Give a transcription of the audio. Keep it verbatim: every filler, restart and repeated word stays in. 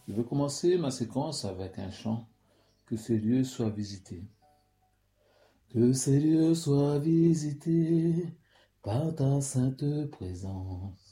Je vais commencer ma séquence avec un chant. Que ces lieux soient visités. Que ces lieux soient visités par ta sainte présence.